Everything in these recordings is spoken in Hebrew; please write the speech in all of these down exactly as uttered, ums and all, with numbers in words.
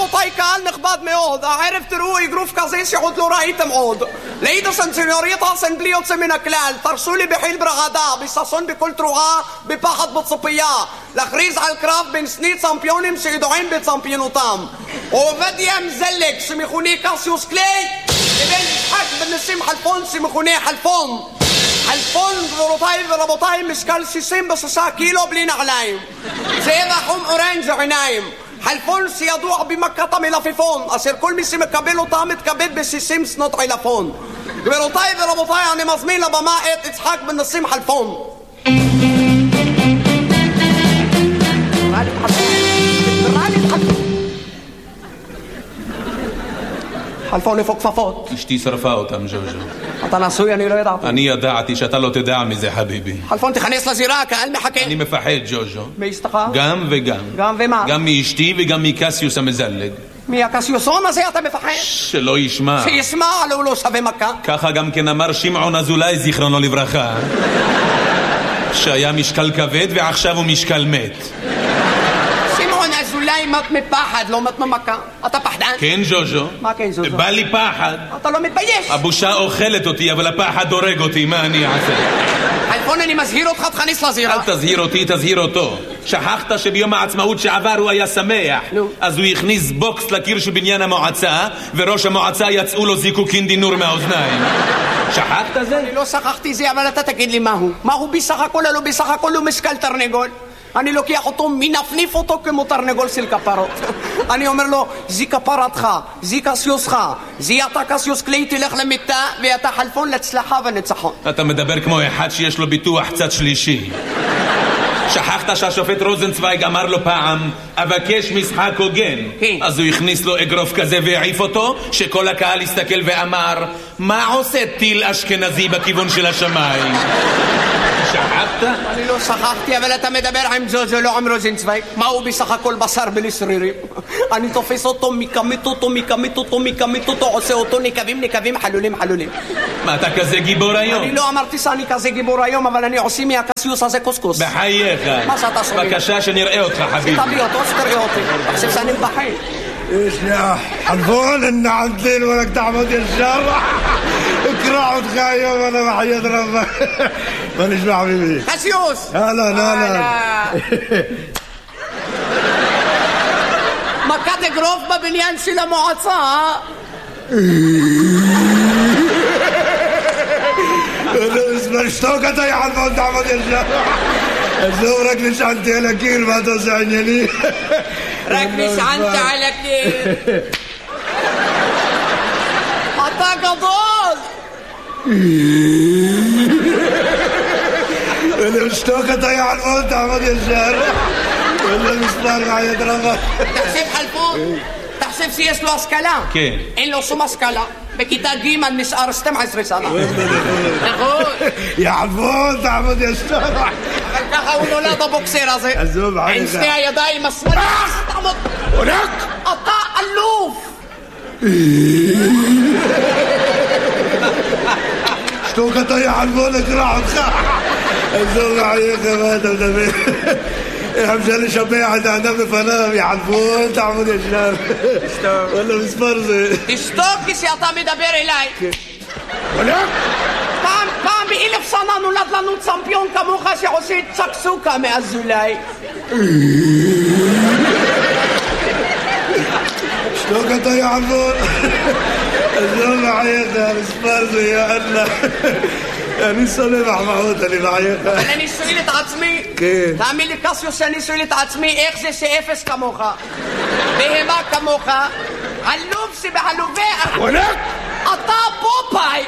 גבירותיי, קהל נכבד מאוד, הערב תראו אגרוף כזה שעוד לא ראיתם עוד. לאידסן סניוריטסן בלי יוצא מן הכלל, תרשו לי בחיל ברעדה, בששון בכל תרועה, בפחד בצפייה, להכריז על קרב בין שני צמפיונים שידועים בצמפיונותם. עובדיה מזלג שמכונה קסיוס קליי, לבין יצחק בן נסים חלפון שמכונה חלפון. חלפון, גבירותיי ורבותיי, משקל שישים ושישה קילו בלי נעליים. צבע חום אורנג' עיניים. חלפון שידוע במכת המלפפון, אשר כל מי שמקבל אותה מתכבד ב-שישים שנות עילפון. גבירותיי ורבותיי, אני מזמין לבמה את יצחק בן נסים חלפון. חלפון איפה כפפות? אשתי שרפה אותם, ז'וז'ו. אתה נשוי, אני לא ידעתי. אני ידעתי שאתה לא תדע מזה, חביבי. חלפון, תכנס לזירה, הקהל מחכה. אני מפחד, ז'וז'ו. מאשתך? גם וגם. גם ומה? גם מאשתי וגם מקסיוס המזלג. מהקסיוסון הזה אתה מפחד? שלא ישמע. שישמע, לא הוא לא שווה מכה. ככה גם כן אמר שמעון אזולאי, זיכרונו לברכה, שהיה משקל כבד ועכשיו הוא משקל מת. אולי מת מפחד, לא מת ממכה. אתה פחדן? כן, ז'וז'ו. מה כן, ז'וז'ו? בא לי פחד. אתה לא מתבייש. הבושה אוכלת אותי, אבל הפחד הורג אותי, מה אני אעשה? חלפון, אני מזהיר אותך, תכניס לזירה. אל תזהיר אותי, תזהיר אותו. שכחת שביום העצמאות שעבר הוא היה שמח. נו. אז הוא הכניס בוקס לקיר של בניין המועצה, וראש המועצה יצאו לו זיקוקין דינור מהאוזניים. שכחת זה? אני לא שכחתי זה, אבל אתה תגיד לי מהו. מהו בסך הכל, לא בסך הכל הוא משקל תרנגול. אני לוקח אותו, מנפניף אותו כמו תרנגול של כפרות. אני אומר לו, זי כפרתך, זי קסיוסך, זי אתה קסיוס קליי, תלך למיטה, ואתה חלפון להצלחה ונצחון. אתה מדבר כמו אחד שיש לו ביטוח צד שלישי. שכחת שהשופט רוזנצוויג אמר לו פעם, אבקש משחק הוגן. אז הוא הכניס לו אגרוף כזה והעיף אותו, שכל הקהל הסתכל ואמר, מה עושה טיל אשכנזי בכיוון של השמיים? שכחת? אני לא שכחתי, אבל אתה מדבר עם ז'וז'ו, לא עם רוזנצוויג. מה הוא בסך הכל בשר בלי שרירים? אני תופס אותו, מקמית אותו, מקמית אותו, מקמית אותו, עושה אותו נקבים, נקבים, חלולים, חלולים. מה, אתה כזה גיבור היום? אני לא אמרתי שאני כזה גיבור היום, אבל אני עושה מהקסיוס הזה קוסקוס. בחייך. מה שאתה שומע? בבקשה שנראה אותך, חביבי. תביא אותו, שתראה אותי. תחשב שאני מבחין. ايش يا حلفون ان عندين ولك تعمد الشر اكرع وتخايم وانا بحياة ربك مانيش مع حبيبي קסיוס! هلا هلا מכת אגרוף בבניין של המועצה. اسمع اشتوكت يا حلفون تعمد الشر الزورك ليش عندي لكيل ما توسعني لي רק נשענת על הקיר. אתה גדול. اللي اشتوكت يا حلفون تعمد الشر ولا مسمار معي دربك תחשב חלפון, תחשב שיש לו השכלה. כן. אין לו שום השכלה. בכיתה ג' נשאר שתים עשרה שנה. נכון. يا حلفون تعمد الشر אבל ככה הוא נולד הבוקסר הזה. עזוב, עם עזוב. שתי הידיים השמאליות. תעמוד. ورك אתה אלוף. اشتوكت يا حلفون اكرع وتخاع الزوج عليك ما تدبر همشي اللي شبيعة انا بفنام يا حلفون تعمد الشر ولا مسفرزة תשתוק כשאתה מדבר אליי. ورك פעם, פעם באלף שנה נולד לנו צמפיון כמוך שעושה צ'קסוקה מאזולאי. اشتوكت يا حلفون الزوج عليك مسفرزة يا الله אני סולח מחמוד, אני מחייך. אבל אני שואל את עצמי, כן. תאמין לי קסיוס שאני שואל את עצמי, איך זה שאפס כמוך, בהמה כמוך, אלוף שבחלובי, ورك אתה פופאי.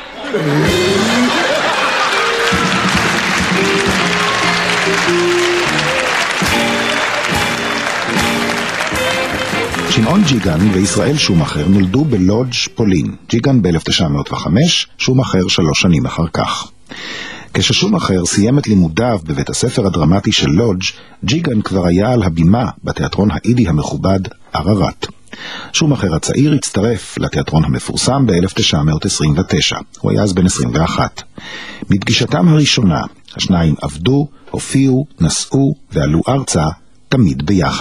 שמעון ג'יגן וישראל שומאחר נולדו בלודג' פולין, ג'יגן ב-אלף תשע מאות וחמש, שומאחר שלוש שנים אחר כך. כששומאחר סיים את לימודיו בבית הספר הדרמטי של לודג', ג'יגן כבר היה על הבימה בתיאטרון האידי המכובד עררת. שומאחר הצעיר הצטרף לתיאטרון המפורסם ב-אלף תשע מאות עשרים ותשע, הוא היה אז בן עשרים ואחת. מפגישתם הראשונה, השניים עבדו, הופיעו, נסעו ועלו ארצה תמיד ביחד.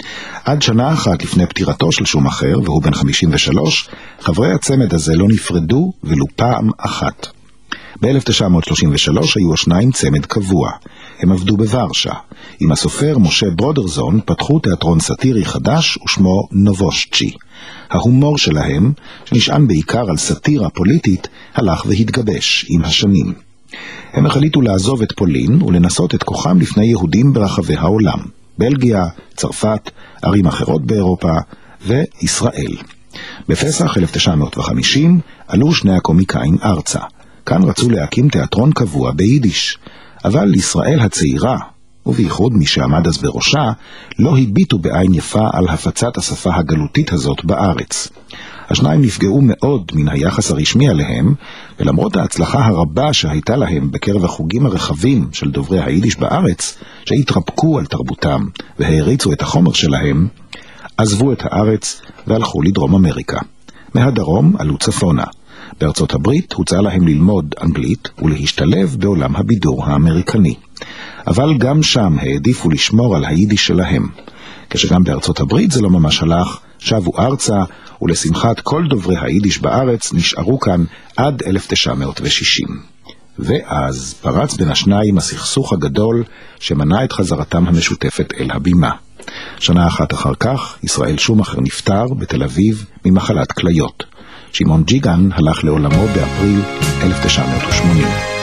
עד שנה אחת לפני פטירתו של שומאכר, והוא בן חמישים ושלוש, חברי הצמד הזה לא נפרדו ולו פעם אחת. ב-אלף תשע מאות שלושים ושלוש היו השניים צמד קבוע. הם עבדו בוורשה. עם הסופר משה ברודרזון פתחו תיאטרון סאטירי חדש ושמו נובושצ'י. ההומור שלהם, שנשען בעיקר על סאטירה פוליטית, הלך והתגבש עם השנים. הם החליטו לעזוב את פולין ולנסות את כוחם לפני יהודים ברחבי העולם. בלגיה, צרפת, ערים אחרות באירופה וישראל. בפסח אלף תשע מאות וחמישים עלו שני הקומיקאים ארצה. כאן רצו להקים תיאטרון קבוע ביידיש, אבל ישראל הצעירה, ובייחוד מי שעמד אז בראשה, לא הביטו בעין יפה על הפצת השפה הגלותית הזאת בארץ. השניים נפגעו מאוד מן היחס הרשמי עליהם, ולמרות ההצלחה הרבה שהייתה להם בקרב החוגים הרחבים של דוברי היידיש בארץ, שהתרפקו על תרבותם והריצו את החומר שלהם, עזבו את הארץ והלכו לדרום אמריקה. מהדרום עלו צפונה. בארצות הברית הוצע להם ללמוד אנגלית ולהשתלב בעולם הבידור האמריקני. אבל גם שם העדיפו לשמור על היידיש שלהם. כשגם בארצות הברית זה לא ממש הלך, שבו ארצה, ולשמחת כל דוברי היידיש בארץ נשארו כאן עד אלף תשע מאות ושישים. ואז פרץ בין השניים הסכסוך הגדול שמנע את חזרתם המשותפת אל הבימה. שנה אחת אחר כך ישראל שומאכר נפטר בתל אביב ממחלת כליות. שמעון ג'יגן הלך לעולמו באפריל אלף תשע מאות ושמונים.